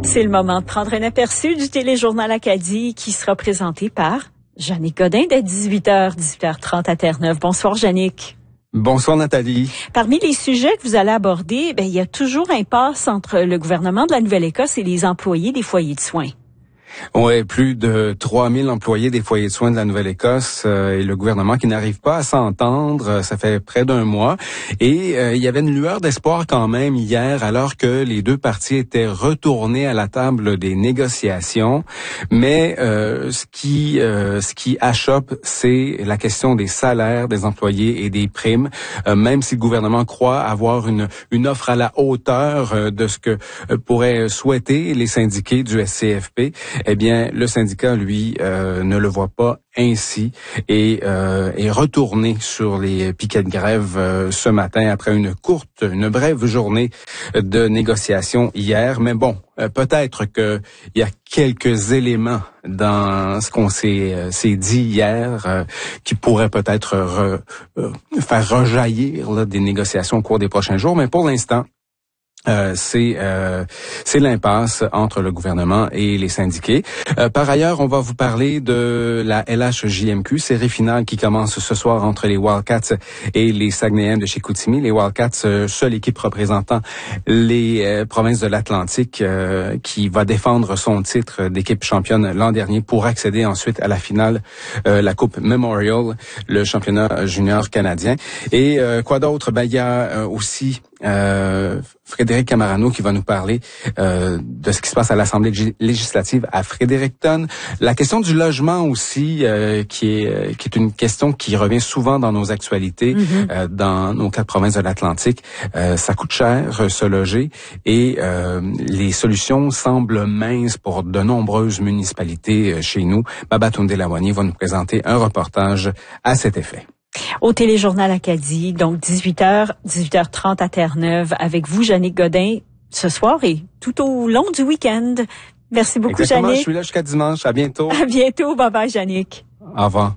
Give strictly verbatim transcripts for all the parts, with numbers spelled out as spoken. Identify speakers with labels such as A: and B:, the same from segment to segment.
A: C'est le moment de prendre un aperçu du téléjournal Acadie qui sera présenté par Jannick Godin dès dix-huit heures, dix-huit heures trente à Terre-Neuve. Bonsoir, Jannick.
B: Bonsoir, Nathalie.
A: Parmi les sujets que vous allez aborder, ben, il y a toujours un impasse entre le gouvernement de la Nouvelle-Écosse et les employés des foyers de soins.
B: Oui, plus de trois mille employés des foyers de soins de la Nouvelle-Écosse euh, et le gouvernement qui n'arrive pas à s'entendre. Ça fait près d'un mois. Et euh, il y avait une lueur d'espoir quand même hier, alors que les deux parties étaient retournées à la table des négociations. Mais euh, ce qui euh, ce qui achoppe, c'est la question des salaires des employés et des primes. Euh, même si le gouvernement croit avoir une une offre à la hauteur euh, de ce que euh, pourraient souhaiter les syndiqués du S C F P, eh bien, le syndicat, lui, euh, ne le voit pas ainsi et euh, est retourné sur les piquets de grève euh, ce matin après une courte, une brève journée de négociation hier. Mais bon, euh, peut-être que il y a quelques éléments dans ce qu'on s'est, euh, s'est dit hier euh, qui pourraient peut-être re, euh, faire rejaillir là, des négociations au cours des prochains jours. Mais pour l'instant, Euh, c'est euh, c'est l'impasse entre le gouvernement et les syndiqués. Euh, par ailleurs, on va vous parler de la L H J M Q, série finale qui commence ce soir entre les Wildcats et les Saguenayens de Chicoutimi. Les Wildcats, euh, seule équipe représentant les euh, provinces de l'Atlantique, euh, qui va défendre son titre d'équipe championne l'an dernier pour accéder ensuite à la finale, euh, la Coupe Memorial, le championnat junior canadien. Et euh, quoi d'autre? Ben il y a euh, aussi Euh, Frédéric Camarano qui va nous parler euh, de ce qui se passe à l'Assemblée législative à Fredericton. La question du logement aussi, euh, qui est qui est une question qui revient souvent dans nos actualités, mm-hmm. euh, dans nos quatre provinces de l'Atlantique. Euh, ça coûte cher euh, se loger et euh, les solutions semblent minces pour de nombreuses municipalités euh, chez nous. Babatunde Lawani va nous présenter un reportage à cet effet.
A: Au téléjournal Acadie, donc dix-huit heures, dix-huit heures trente à Terre-Neuve, avec vous, Jannick Godin, ce soir et tout au long du week-end. Merci beaucoup,
B: Exactement,
A: Jannick.
B: Je suis là jusqu'à dimanche. À bientôt.
A: À bientôt. Bye bye, Jannick.
B: Au revoir.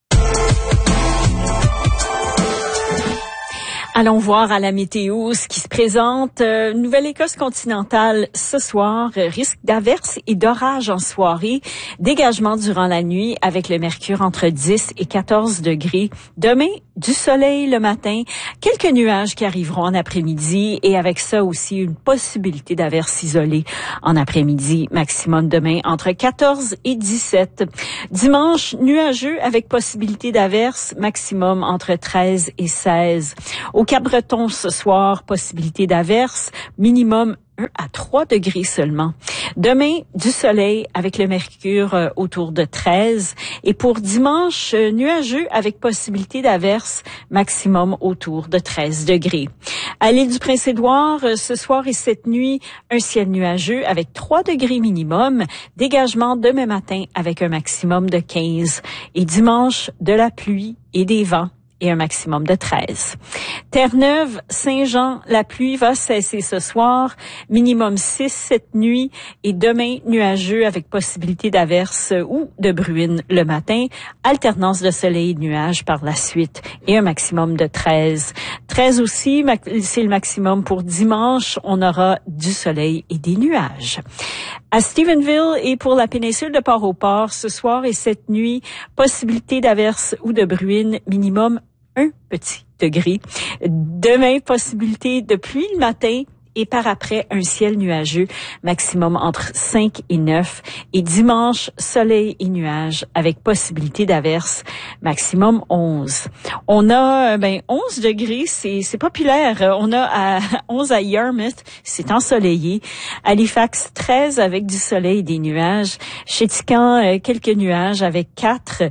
A: Allons voir à la météo ce qui se présente. Euh, Nouvelle-Écosse continentale ce soir, euh, risque d'averses et d'orages en soirée. Dégagement durant la nuit avec le mercure entre dix et quatorze degrés. Demain, du soleil le matin, quelques nuages qui arriveront en après-midi et avec ça aussi une possibilité d'averses isolées en après-midi. Maximum demain entre quatorze et dix-sept. Dimanche, nuageux avec possibilité d'averses, maximum entre treize et seize. Au Cap-Breton ce soir, possibilité d'averses, minimum un à trois degrés seulement. Demain, du soleil avec le mercure euh, autour de treize. Et pour dimanche, euh, nuageux avec possibilité d'averses, maximum autour de treize degrés. À l'île du Prince-Édouard, euh, ce soir et cette nuit, un ciel nuageux avec trois degrés minimum. Dégagement demain matin avec un maximum de quinze. Et dimanche, de la pluie et des vents. Et un maximum de treize. Terre-Neuve, Saint-Jean, la pluie va cesser ce soir, minimum six cette nuit et demain nuageux avec possibilité d'averses ou de bruine le matin, alternance de soleil et de nuages par la suite et un maximum de treize. treize aussi, c'est le maximum pour dimanche, on aura du soleil et des nuages. À Stephenville et pour la péninsule de Port-au-Port, ce soir et cette nuit, possibilité d'averses ou de bruine, minimum un petit degré. Demain, possibilité de pluie le matin et par après, un ciel nuageux, maximum entre cinq et neuf. Et dimanche, soleil et nuages avec possibilité d'averses, maximum onze. On a ben onze degrés, c'est c'est populaire. On a à onze à Yarmouth, c'est ensoleillé. Halifax, treize avec du soleil et des nuages. Chétican, quelques nuages avec quatre.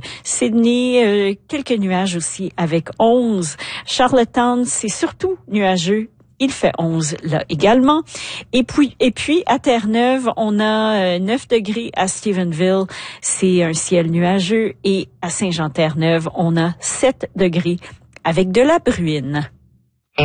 A: Sydney, quelques nuages aussi avec onze. Charlottetown, c'est surtout nuageux. Il fait onze là également. Et puis, et puis à Terre-Neuve, on a neuf degrés à Stephenville. C'est un ciel nuageux. Et à Saint-Jean-Terre-Neuve, on a sept degrés avec de la bruine.